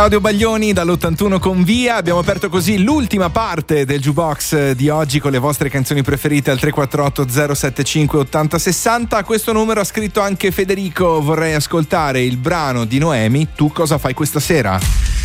Claudio Baglioni dall'81 con Via. Abbiamo aperto così l'ultima parte del jukebox di oggi con le vostre canzoni preferite al 348 075 80 60. A questo numero ha scritto anche Federico: vorrei ascoltare il brano di Noemi, Tu cosa fai questa sera?